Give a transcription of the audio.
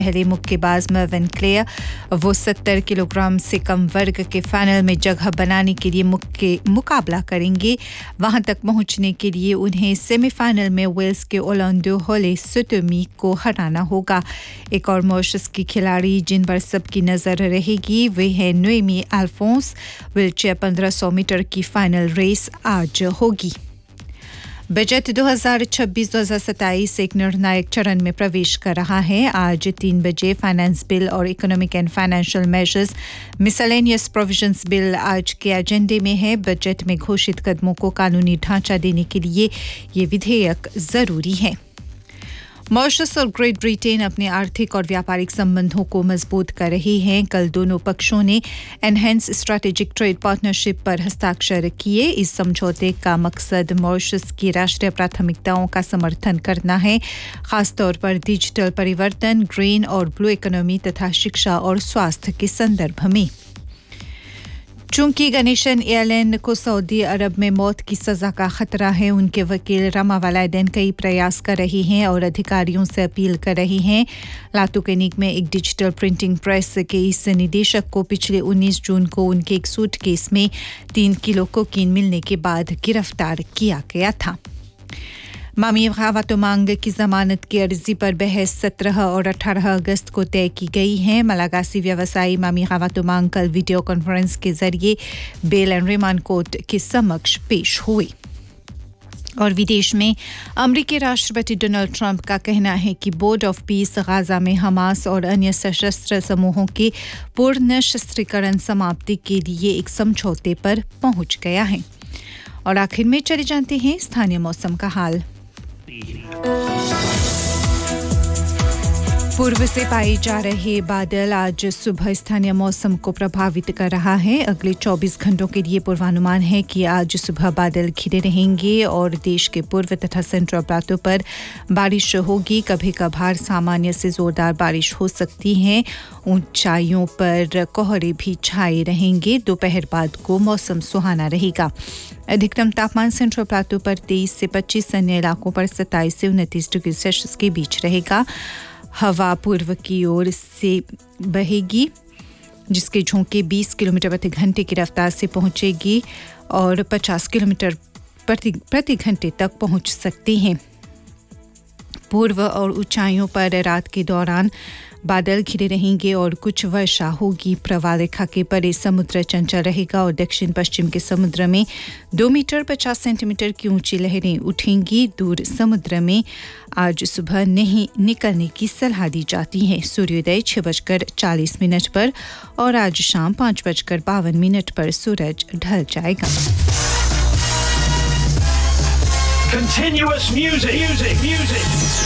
पहले मुक्केबाज Mervyn clear वो 70 किलोग्राम से कम वर्ग के फाइनल में जगह बनाने के लिए मुकाबला करेंगे। वहां तक पहुंचने के लिए उन्हें सेमीफाइनल में वेल्स के ओलांडो होले सुटोमी को हराना होगा। एक और मॉरिशस की खिलाड़ी जिन पर सबकी नजर रहेगी वे हैं नोएमी अल्फोंस। व्हीलचेयर 1500 मीटर की फाइनल रेस आज होगी। बजट 2026-2027 एक निर्णायक चरण में प्रवेश कर रहा है। आज 3 बजे फाइनेंस बिल और economic and financial measures miscellaneous provisions bill आज के एजेंडे में है। बजट में घोषित कदमों को कानूनी ढांचा देने के लिए ये विधेयक जरूरी है। मॉरिशस और ग्रेट ब्रिटेन अपने आर्थिक और व्यापारिक संबंधों को मजबूत कर रहे हैं। कल दोनों पक्षों ने एनहेंस स्ट्रैटेजिक ट्रेड पार्टनरशिप पर हस्ताक्षर किए। इस समझौते का मकसद मॉरिशस की राष्ट्रीय प्राथमिकताओं का समर्थन करना है, खासतौर पर डिजिटल परिवर्तन, ग्रीन और ब्लू इकोनॉमी तथा शिक्षा और स्वास्थ्य के संदर्भ में। चूंकि गणेशन एयरलाइन को सऊदी अरब में मौत की सजा का खतरा है, उनके वकील रामा वलायदेन कई प्रयास कर रहे हैं और अधिकारियों से अपील कर रहे हैं। लातुकेनिक में एक डिजिटल प्रिंटिंग प्रेस के इस निदेशक को पिछले 19 जून को उनके एक सूटकेस में 3 किलो कोकीन मिलने के बाद गिरफ्तार किया गया था। मामी खावातुमांग की जमानत की अर्जी पर बहस 17 और 18 अगस्त को तय की गई है। मलागासी व्यवसायी मामी खावातुमांग कल वीडियो कॉन्फ्रेंस के जरिए बेल एंड रिमांड कोर्ट के समक्ष पेश हुई। और विदेश में अमेरिकी राष्ट्रपति डोनाल्ड ट्रंप का कहना है कि बोर्ड ऑफ पीस गाजा में हमास और अन्य सशस्त्र समूहों के पूर्ण शस्त्रीकरण समाप्ति के लिए एक समझौते पर पहुंच गया है। और आखिर में चले जानते हैं स्थानीय मौसम का हाल। पूर्व से पाए जा रहे बादल आज सुबह स्थानीय मौसम को प्रभावित कर रहा है। अगले 24 घंटों के लिए पूर्वानुमान है कि आज सुबह बादल घिरे रहेंगे और देश के पूर्व तथा सेंट्रल प्लाटो पर बारिश होगी। कभी कभार सामान्य से जोरदार बारिश हो सकती है। ऊंचाइयों पर कोहरे भी छाए रहेंगे। दोपहर बाद को मौसम सुहाना रहेगा। अधिकतम तापमान सेंट्रल प्लाटो पर 23 से 25, अन्य इलाकों पर 27 से 29 डिग्री सेल्सियस के बीच रहेगा। हवा पूर्व की ओर से बहेगी जिसके झोंके 20 किलोमीटर प्रति घंटे की रफ्तार से पहुंचेगी और 50 किलोमीटर प्रति घंटे तक पहुंच सकती हैं। पूर्व और ऊंचाइयों पर रात के दौरान बादल घिरे रहेंगे और कुछ वर्षा होगी। प्रवाह रेखा के परे समुद्र चंचल रहेगा और दक्षिण पश्चिम के समुद्र में 2 मीटर 50 सेंटीमीटर की ऊंची लहरें उठेंगी। दूर समुद्र में आज सुबह नहीं निकलने की सलाह दी जाती है। सूर्योदय 6:40 पर और आज शाम 5:52 पर सूरज ढल जाएगा। Continuous music.